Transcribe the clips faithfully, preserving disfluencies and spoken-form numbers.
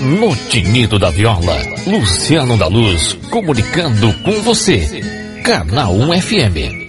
No tinido da viola, Luciano da Luz, comunicando com você. Canal um F M.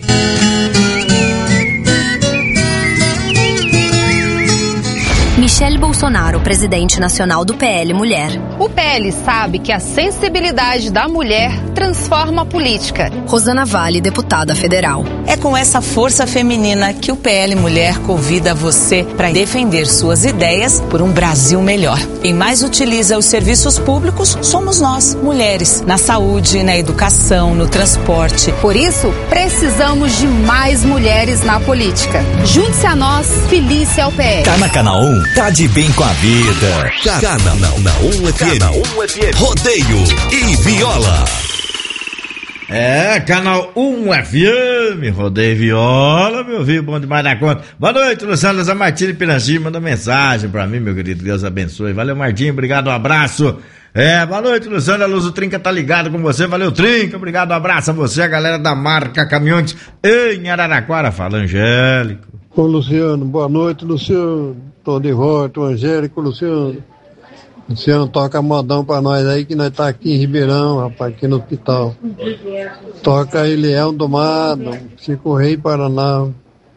Michele Bolsonaro, presidente nacional do P L Mulher. O P L sabe que a sensibilidade da mulher transforma a política. Rosana Vale, deputada federal. É com essa força feminina que o P L Mulher convida você para defender suas ideias por um Brasil melhor. Quem mais utiliza os serviços públicos somos nós, mulheres, na saúde, na educação, no transporte. Por isso, precisamos de mais mulheres na política. Junte-se a nós, felice ao P L. Tá na Canal um, tá de bem com a vida. Canal um F M. Rodeio e viola. É, Canal um F M, Rodeio e Viola, meu filho, bom demais da conta. Boa noite, Luciano Zé Martins Pirangi, manda mensagem pra mim, meu querido, Deus abençoe. Valeu, Martinho, obrigado, um abraço. É, boa noite, Luciano, a Luz do Trinca tá ligado com você, valeu, Trinca, obrigado, um abraço a você, a galera da marca Caminhões em Araraquara, fala, Angélico. Ô, Luciano, boa noite, Luciano, tô de volta, o Angélico, Luciano. Luciano, toca modão pra nós aí, que nós tá aqui em Ribeirão, rapaz, aqui no hospital. Toca Eliel do Mado, Chico Rei, Paraná.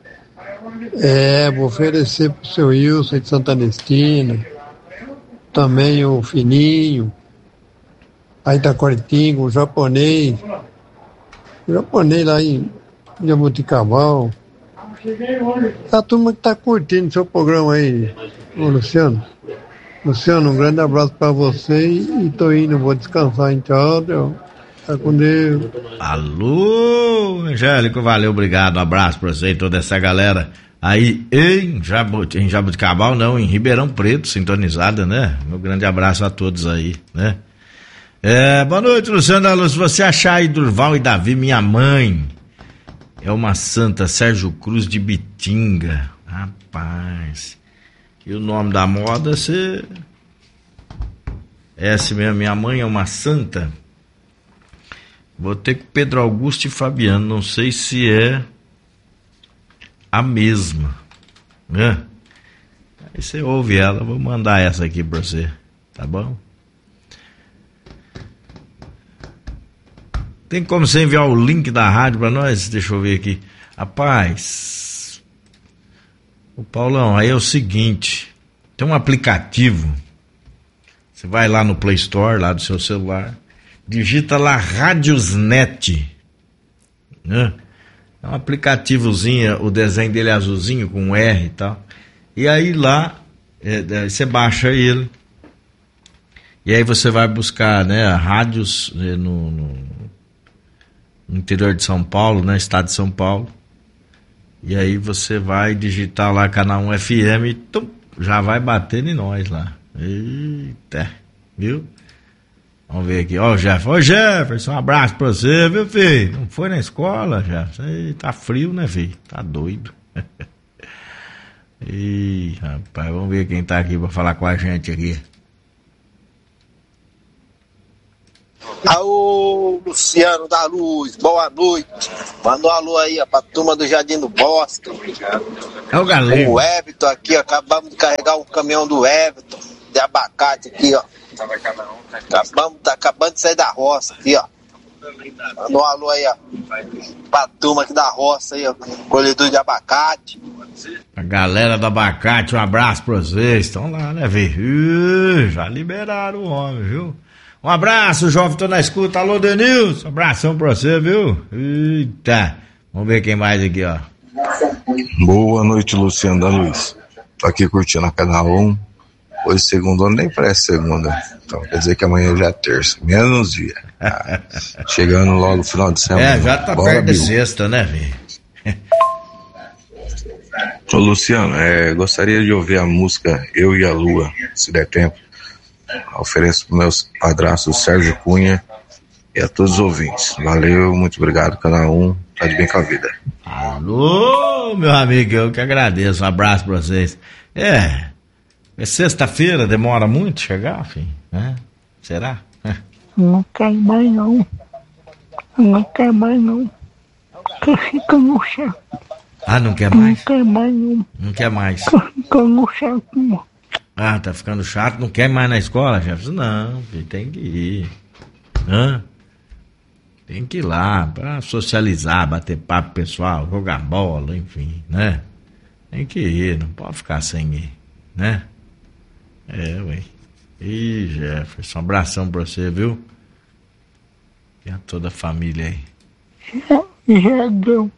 É, vou oferecer pro seu Wilson de Santa Ernestina. Também o Fininho. Aí tá Cortinho, o japonês. O japonês lá em Jabuticabal. A turma que tá curtindo seu programa aí, ô Luciano. Luciano, um grande abraço pra você e tô indo, vou descansar em tchau, Deus. Tá com Deus. Alô, Angélico, valeu, obrigado, um abraço pra você e toda essa galera aí em, Jabuti, em Jabuticabal, não, em Ribeirão Preto, sintonizada, né? Meu grande abraço a todos aí, né? É, boa noite, Luciano da Luz, se você achar aí Durval e Davi, minha mãe é uma santa, Sérgio Cruz de Bitinga, rapaz... E o nome da moda, você... É assim mesmo, minha mãe é uma santa. Vou ter com Pedro Augusto e Fabiano, não sei se é a mesma, né? Aí você ouve ela, vou mandar essa aqui pra você, tá bom? Tem como você enviar o link da rádio pra nós? Deixa eu ver aqui. Rapaz... O Paulão, aí é o seguinte, tem um aplicativo, você vai lá no Play Store, lá do seu celular, digita lá Radiosnet, né? É um aplicativozinho, o desenho dele é azulzinho, com um R e tal, e aí lá, é, você baixa ele, e aí você vai buscar, né, rádios né, no, no, no interior de São Paulo, né, estado de São Paulo. E aí você vai digitar lá Canal um F M, tum, já vai batendo em nós lá. Eita, viu? Vamos ver aqui, ó o Jefferson. Ô Jefferson, um abraço pra você, viu, filho? Não foi na escola, Jefferson? Ei, tá frio, né, filho? Tá doido. Ih, rapaz, vamos ver quem tá aqui pra falar com a gente aqui. Alô, Luciano da Luz, boa noite. Manda um alô aí, ó, pra turma do Jardim do Bosque. É o Galego. O Everton aqui, ó, acabamos de carregar um caminhão do Everton, de abacate aqui, ó. Acabamos, tá acabando de sair da roça aqui, ó. Manda um alô aí, ó, pra turma aqui da roça aí, ó, colhedor de abacate. A galera do abacate, um abraço pra vocês. Estão lá, né, velho? Já liberaram o homem, viu? Um abraço, jovem, tô na escuta. Alô, Denilson, um abração pra você, viu? Eita, vamos ver quem mais aqui, ó. Boa noite, Luciano da Luz. Tô aqui curtindo a Canal um. Hoje segunda, nem parece segunda. Então quer dizer que amanhã já é terça, menos dia. Ah, chegando logo no final de semana. É, já tá Bora, perto de sexta, né, velho? Ô, Luciano, é, gostaria de ouvir a música Eu e a Lua, se der tempo. Ofereço para meus padrastos Sérgio Cunha e a todos os ouvintes. Valeu, muito obrigado, Canal um, tá de bem com a vida. Alô, meu amigo, eu que agradeço, um abraço para vocês. É, é sexta-feira, demora muito chegar, filho, né? Será? Não quer mais não, não quer mais não, que fica no chão. Ah, não quer mais? Não quer mais não. Não quer mais? Fica no chão. Ah, tá ficando chato, não quer mais na escola, Jefferson? Não, filho, tem que ir. Hã? Tem que ir lá pra socializar, bater papo pessoal, jogar bola, enfim, né? Tem que ir, não pode ficar sem ir, né? É, ué. Ih, Jefferson, um abração pra você, viu? E a toda a família aí. Já deu.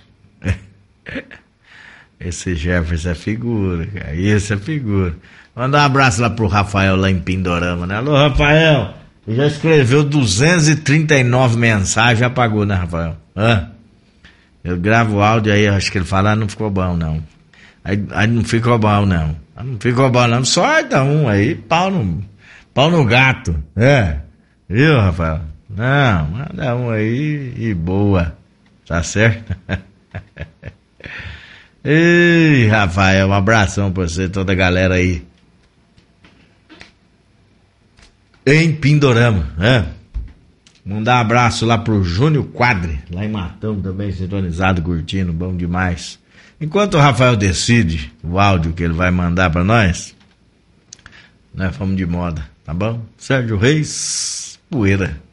Esse Jefferson é figura, cara. Esse é figura. Manda um abraço lá pro Rafael lá em Pindorama, né? Alô, Rafael. Ele já escreveu duzentas e trinta e nove mensagens, já pagou, né, Rafael? Hã? Eu gravo o áudio aí, acho que ele fala, ah, não ficou bom, não. Aí, aí não ficou bom, não. Não ficou bom, não. Só dá um aí, pau no, pau no gato. É. Viu, Rafael? Não, manda um aí e boa. Tá certo? Ei, Rafael, um abração pra você, toda a galera aí. Em Pindorama, né? Mandar um abraço lá pro Júnior Quadri, lá em Matão, também sintonizado, curtindo, bom demais. Enquanto o Rafael decide o áudio que ele vai mandar pra nós, nós vamos de moda, tá bom? Sérgio Reis, poeira.